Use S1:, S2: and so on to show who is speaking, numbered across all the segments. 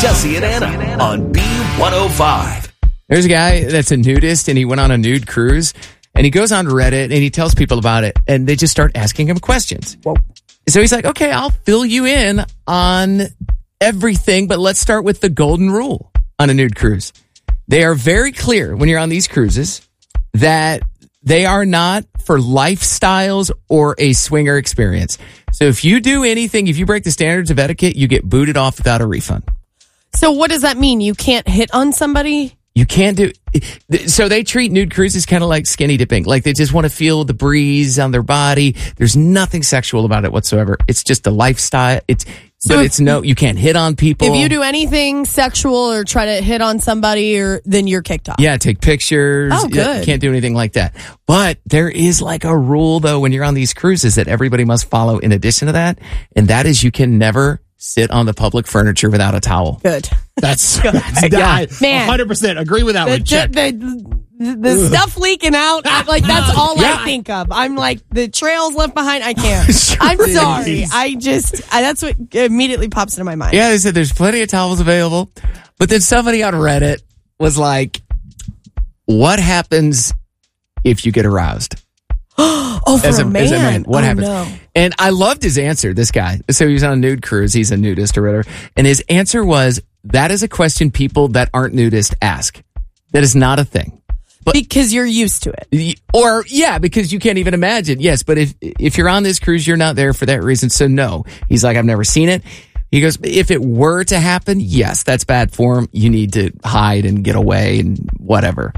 S1: Jesse and Anna on B105.
S2: There's a guy that's a nudist, and he went on a nude cruise, and he goes on Reddit, and he tells people about it, and they just start asking him questions.
S3: Whoa.
S2: So he's like, okay, I'll fill you in on everything, but let's start with the golden rule on a nude cruise. They are very clear when you're on these cruises that they are not for lifestyles or a swinger experience. So if you do anything, if you break the standards of etiquette, you get booted off without a refund.
S3: So what does that mean? You can't hit on somebody?
S2: You can't do. So they treat nude cruises kind of like skinny dipping. Like they just want to feel the breeze on their body. There's nothing sexual about it whatsoever. It's just a lifestyle. You can't hit on people.
S3: If you do anything sexual or try to hit on somebody, then you're kicked off.
S2: Yeah, take pictures.
S3: Oh, good.
S2: You can't do anything like that. But there is like a rule, though, when you're on these cruises that everybody must follow in addition to that. And that is you can never sit on the public furniture without a towel.
S3: Good.
S4: That's
S3: good.
S4: Man,
S3: 100%
S4: agree with that one. Check.
S3: The stuff leaking out, that's all I think of. I'm like, the trails left behind, I can't. I'm sorry. That's what immediately pops into my mind.
S2: Yeah, they said there's plenty of towels available. But then somebody on Reddit was like, what happens if you get aroused?
S3: As a man.
S2: What happens?
S3: No.
S2: And I loved his answer, this guy. So he was on a nude cruise. He's a nudist or whatever. And his answer was, that is a question people that aren't nudist ask. That is not a thing. But,
S3: because you're used to it.
S2: Or, yeah, because you can't even imagine. Yes, but if you're on this cruise, you're not there for that reason. So, no. He's like, I've never seen it. He goes, if it were to happen, yes, that's bad form. You need to hide and get away and whatever.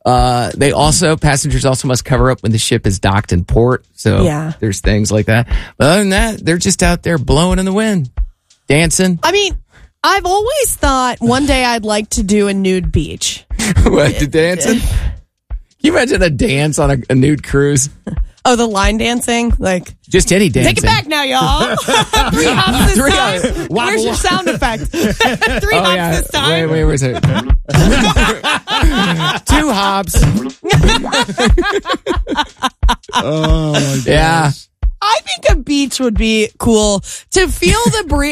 S2: Passengers also must cover up when the ship is docked in port. So there's things like that. But other than that, they're just out there blowing in the wind, dancing.
S3: I mean, I've always thought one day I'd like to do a nude beach.
S2: What, the dancing? Can you imagine a dance on a nude cruise?
S3: Oh, the line dancing? Like,
S2: just any dancing.
S3: Take it back now, y'all. 3 hops this time. Where's your sound effect? 3 hops this time.
S2: Wait, where's it? 2 hops.
S4: Oh, my gosh.
S2: Yeah.
S3: I think a beach would be cool to feel the breeze.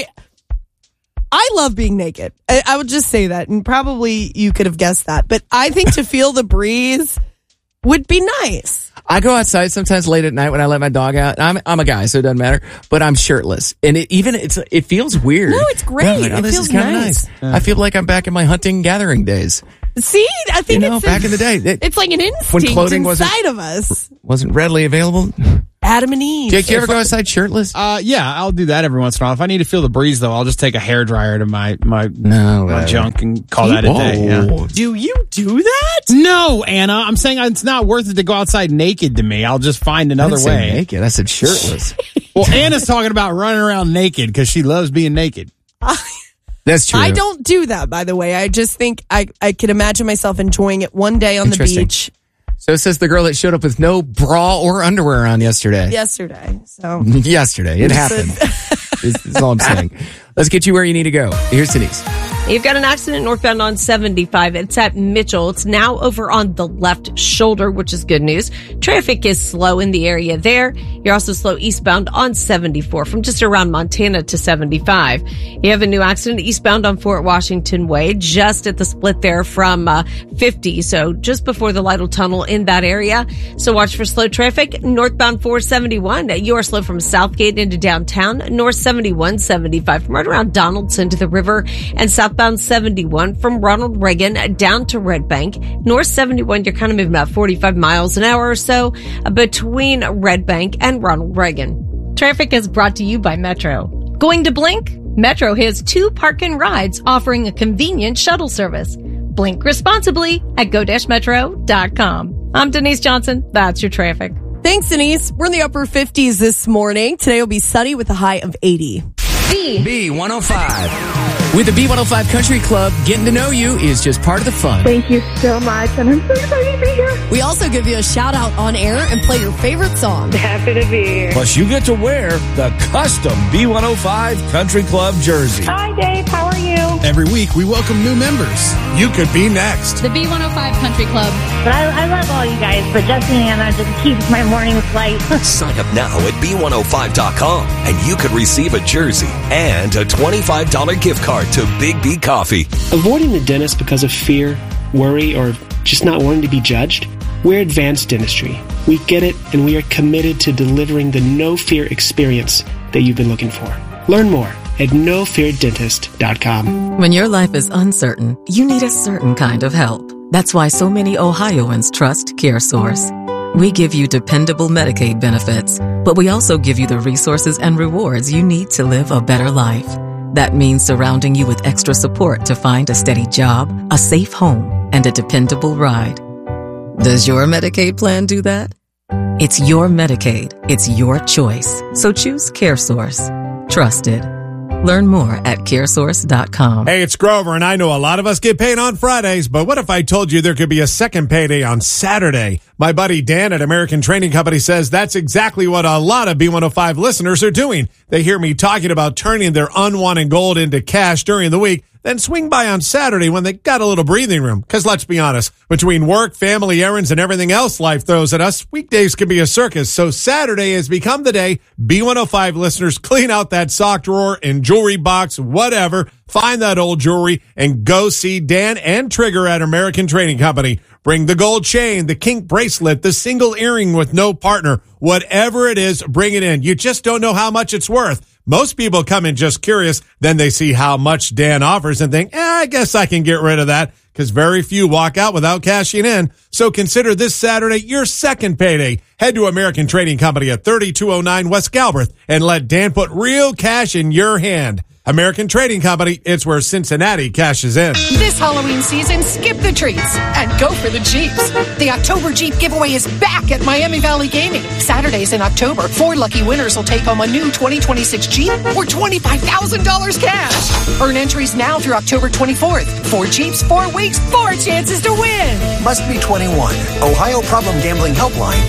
S3: I love being naked. I would just say that, and probably you could have guessed that. But I think to feel the breeze would be nice.
S2: I go outside sometimes late at night when I let my dog out. I'm a guy, so it doesn't matter. But I'm shirtless, and it feels weird.
S3: No, it's great.
S2: Like,
S3: it feels nice.
S2: I feel like I'm back in my hunting gathering days.
S3: See, I think
S2: back in the day,
S3: it's like an instinct inside of us.
S2: Wasn't readily available.
S3: Adam and Eve.
S2: Jake, you ever go outside shirtless?
S4: Yeah, I'll do that every once in a while. If I need to feel the breeze, though, I'll just take a hairdryer to my junk and call that a day. Yeah.
S3: Do you do that?
S4: No, Anna. I'm saying it's not worth it to go outside naked to me. I'll just find another
S2: I didn't
S4: way.
S2: say naked. I said shirtless.
S4: Well, Anna's talking about running around naked because she loves being naked.
S2: That's true.
S3: I don't do that, by the way. I just think I could imagine myself enjoying it one day on the beach.
S2: So it says the girl that showed up with no bra or underwear on yesterday.
S3: So
S2: yesterday. It happened. That's all I'm saying. Let's get you where you need to go. Here's Denise.
S5: You've got an accident northbound on 75. It's at Mitchell. It's now over on the left shoulder, which is good news. Traffic is slow in the area there. You're also slow eastbound on 74 from just around Montana to 75. You have a new accident eastbound on Fort Washington Way, just at the split there from 50. So just before the Lytle Tunnel in that area. So watch for slow traffic. Northbound 471. You are slow from Southgate into downtown. North 71, 75 from right around Donaldson to the river, and southbound 71 from Ronald Reagan down to Red Bank. North 71, you're kind of moving about 45 miles an hour or so between Red Bank and Ronald Reagan. Traffic is brought to you by Metro. Going to Blink? Metro has 2 park and rides offering a convenient shuttle service. Blink responsibly at go-metro.com. I'm Denise Johnson. That's your traffic.
S3: Thanks, Denise. We're in the upper 50s this morning. Today will be sunny with a high of 80.
S1: B105.
S2: With the B105 Country Club, getting to know you is just part of the fun.
S6: Thank you so much, and I'm so excited to be here.
S3: We also give you a shout out on air and play your favorite song.
S6: Happy to be here.
S1: Plus, you get to wear the custom B105 Country Club jersey.
S6: Hi, Dave. How are you?
S7: Every week, we welcome new members. You could be next.
S8: The B105 Country Club.
S6: But I love all you guys, but Jesse and Anna just keeps my mornings light.
S1: Sign up now at B105.com and you could receive a jersey and a $25 gift card to Big B Coffee.
S9: Avoiding the dentist because of fear, worry, or just not wanting to be judged? We're Advanced Dentistry. We get it, and we are committed to delivering the no-fear experience that you've been looking for. Learn more at nofeardentist.com.
S10: When your life is uncertain, you need a certain kind of help. That's why so many Ohioans trust CareSource. We give you dependable Medicaid benefits, but we also give you the resources and rewards you need to live a better life. That means surrounding you with extra support to find a steady job, a safe home, and a dependable ride. Does your Medicaid plan do that? It's your Medicaid. It's your choice. So choose CareSource. Trusted. Learn more at caresource.com.
S11: Hey, it's Grover, and I know a lot of us get paid on Fridays, but what if I told you there could be a second payday on Saturday? My buddy Dan at American Trading Company says that's exactly what a lot of B105 listeners are doing. They hear me talking about turning their unwanted gold into cash during the week, then swing by on Saturday when they got a little breathing room. Because let's be honest, between work, family errands, and everything else life throws at us, weekdays can be a circus. So Saturday has become the day B105 listeners clean out that sock drawer and jewelry box, whatever, find that old jewelry, and go see Dan and Trigger at American Trading Company. Bring the gold chain, the kink bracelet, the single earring with no partner. Whatever it is, bring it in. You just don't know how much it's worth. Most people come in just curious, then they see how much Dan offers and think, I guess I can get rid of that, because very few walk out without cashing in. So consider this Saturday your second payday. Head to American Trading Company at 3209 West Galbraith and let Dan put real cash in your hand. American Trading Company, it's where Cincinnati cashes in.
S12: This Halloween season, skip the treats and go for the Jeeps. The October Jeep giveaway is back at Miami Valley Gaming. Saturdays in October, 4 lucky winners will take home a new 2026 Jeep or $25,000 cash. Earn entries now through October 24th. 4 Jeeps, 4 weeks, 4 chances to win.
S13: Must be 21. Ohio Problem Gambling Helpline,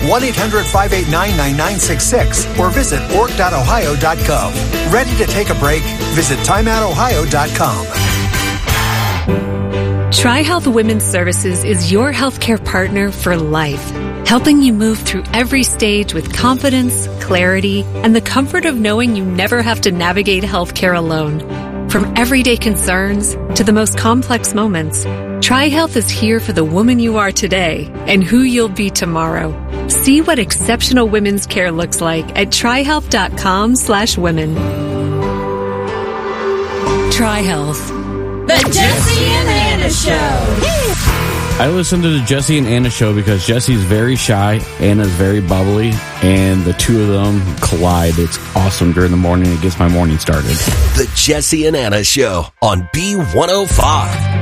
S13: 1-800-589-9966 or visit org.ohio.gov. Ready to take a break? Visit timeoutohio.com.
S14: TriHealth Women's Services is your healthcare partner for life, helping you move through every stage with confidence, clarity, and the comfort of knowing you never have to navigate healthcare alone. From everyday concerns to the most complex moments, TriHealth is here for the woman you are today and who you'll be tomorrow. See what exceptional women's care looks like at TriHealth.com/women. TriHealth.
S15: The Jesse and Anna Show.
S4: I listen to the Jesse and Anna Show because Jesse's very shy, Anna's very bubbly, and the two of them collide. It's awesome during the morning. It gets my morning started.
S1: The Jesse and Anna Show on B105.